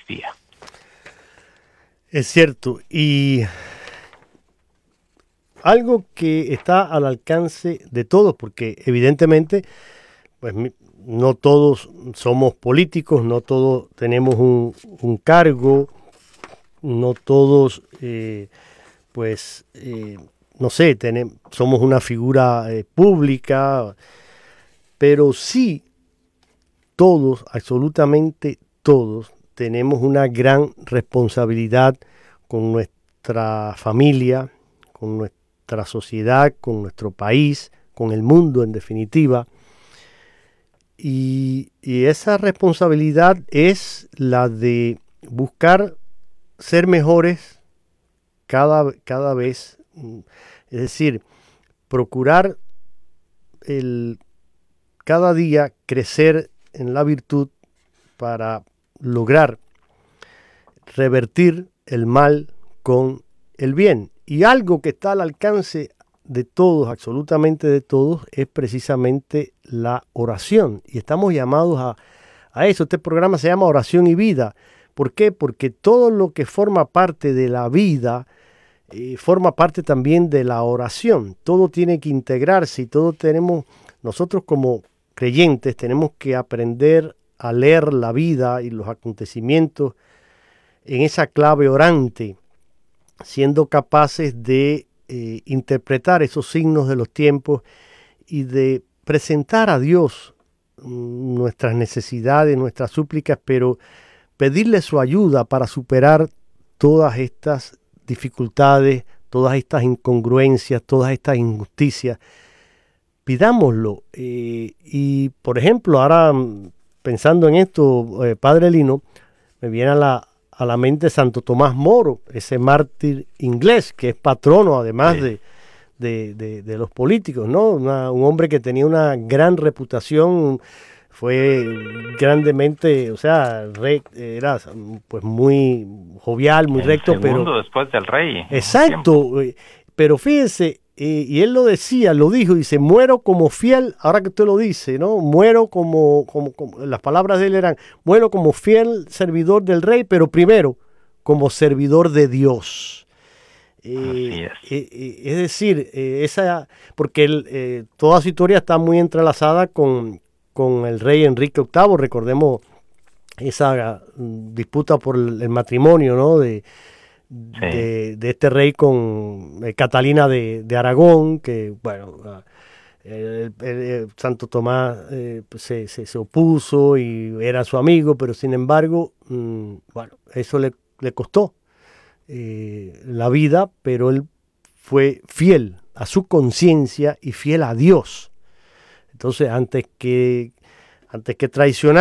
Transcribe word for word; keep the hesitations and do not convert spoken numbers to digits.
existía. Es cierto, y algo que está al alcance de todos, porque evidentemente pues no todos somos políticos, no todos tenemos un, un cargo, no todos, eh, pues, eh, no sé, tenemos, somos una figura eh, pública, pero sí todos, absolutamente todos, tenemos una gran responsabilidad con nuestra familia, con nuestra sociedad, con nuestro país, con el mundo en definitiva. Y, y esa responsabilidad es la de buscar ser mejores cada, cada vez. Es decir, procurar el, cada día crecer en la virtud para lograr revertir el mal con el bien. Y algo que está al alcance de todos, absolutamente de todos, es precisamente la oración. Y estamos llamados a, a eso. Este programa se llama Oración y Vida. ¿Por qué? Porque todo lo que forma parte de la vida eh, forma parte también de la oración. Todo tiene que integrarse y todo tenemos, nosotros como creyentes tenemos que aprender a leer la vida y los acontecimientos en esa clave orante, siendo capaces de eh, interpretar esos signos de los tiempos y de presentar a Dios mm, nuestras necesidades, nuestras súplicas, pero pedirle su ayuda para superar todas estas dificultades, todas estas incongruencias, todas estas injusticias. Pidámoslo. Eh, y, por ejemplo, ahora pensando en esto, eh, Padre Lino, me viene a la, a la mente Santo Tomás Moro, ese mártir inglés que es patrono además sí. de, de, de, de los políticos, ¿no? Una, un hombre que tenía una gran reputación, fue grandemente, o sea, re, era pues muy jovial, muy el recto, segundo pero después del rey. Exacto, pero fíjense, eh, y él lo decía, lo dijo, dice, muero como fiel, ahora que usted lo dice, ¿no? Muero como, como, como, las palabras de él eran, muero como fiel servidor del rey, pero primero, como servidor de Dios. Eh, es. Eh, eh, es decir, eh, esa, porque él, eh, toda su historia está muy entrelazada con, con el rey Enrique octavo, recordemos esa uh, disputa por el, el matrimonio, ¿no? De, Sí. De, de este rey con eh, Catalina de, de Aragón, que bueno, uh, el, el, el Santo Tomás eh, se, se, se opuso y era su amigo, pero sin embargo, mmm, bueno, eso le, le costó eh, la vida, pero él fue fiel a su conciencia y fiel a Dios. Entonces, antes que, antes que traicionar